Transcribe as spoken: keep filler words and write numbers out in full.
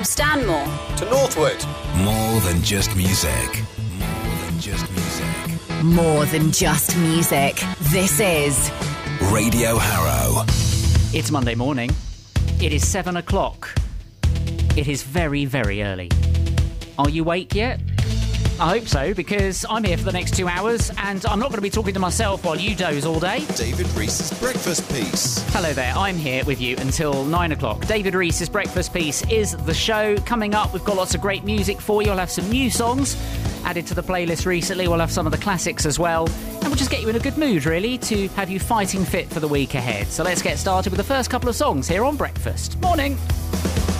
Stanmore. To Northwood. More than just music. More than just music. More than just music. This is Radio Harrow. It's Monday morning. It is seven o'clock. It is very, very early. Are you awake yet? I hope so, because I'm here for the next two hours, and I'm not going to be talking to myself while you doze all day. David Reese's Breakfast Piece. Hello there, I'm here with you until nine o'clock. David Reese's Breakfast Piece is the show. Coming up, we've got lots of great music for you. We'll have some new songs added to the playlist recently. We'll have some of the classics as well. And we'll just get you in a good mood, really, to have you fighting fit for the week ahead. So let's get started with the first couple of songs here on Breakfast. Morning.